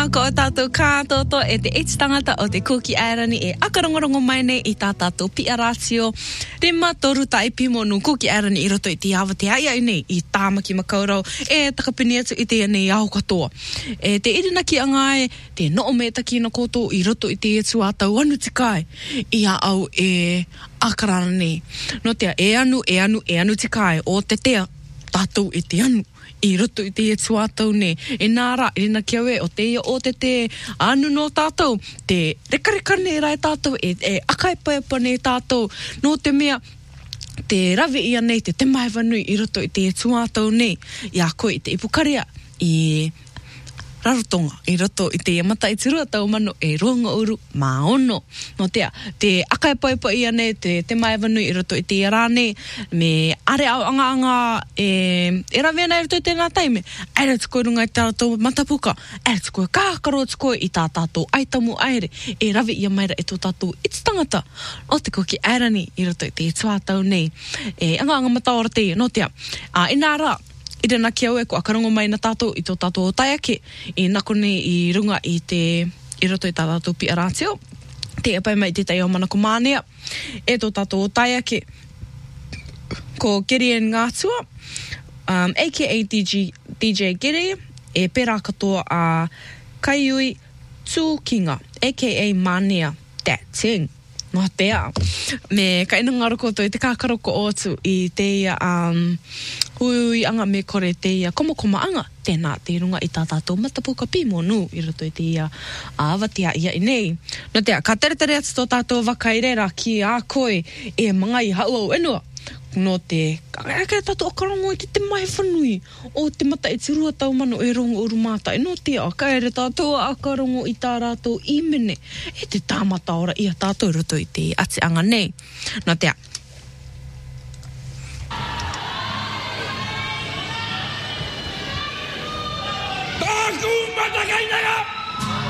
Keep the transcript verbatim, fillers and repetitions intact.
Ko o tātou kātoto e te eti tangata o te Kuki Airani e akarongorongo mai nei i tā tātou pia ratio. Rima toru taipi monu Kuki Airani i roto i te awa te aia nei i tāmaki makaurau e takapini atu i te nei au katoa. E te irinaki angai te noo me taki na koto i roto i te etu atau anu te kai i a au e akarana nei. No tea e anu, e anu, e anu te kai o te tea tātou i te anu. I roto i te e tuatau ne. E nāra, e na kiawe, o te ia o te te anu no tātou, te rekareka ne rai tātou, e, e akaipaepa ne tātou, no te mea, te rawe ia nei, te te maiwanui i roto i te e tuatau ne, i a koe i te ipukarea, i rarotonga, i roto i te mata i te rua tau mano e ruanga uru maono. No tea, te akaipaepa ia ne, te te maiwanui i roto i te rāne, me are au anga anga e, e rawena i roto i tēnā taime, aere tukoe runga i tātou matapuka, aere tukoe kākaro tukoe i tā tātou aitamu aere, e rawe ia maira e tō tātou iti tangata, o te Kuki Airani i roto i te tuatau nei, e anga anga mataora te, no tea, a inara, I rena ki au e ko akarongo mai na tātou i tō tātou taiake i nakone i runga i te i roto i tā tātou pia rātio te apai mai te tai o mana ko mānea e tō tātou taiake ko Gideon Ngātua um, aka D J, D J Giri e pērā katoa a Kaiui Tūkinga aka Mānea Dating no pēa me ka ina ngaro koto i te kākaroko o atu i te ia um, hui anga me kore te ia komokoma anga tēnā te runga i tā tātou matapuka pīmonu i roto i te ia āwatia ia i nei. No te ka tere tere atu tō tātou wakairera ki a koe e mga i hau au enua. No te kaya tātou akarongo i te te mai whanui o te mata e te rua tau mano e rongo uru mātai. No te a kaya tātou akarongo i tā rātou i mene e te tāmata ora i a tātou roto i te ati anga nei. No te a Tāku matakainanga!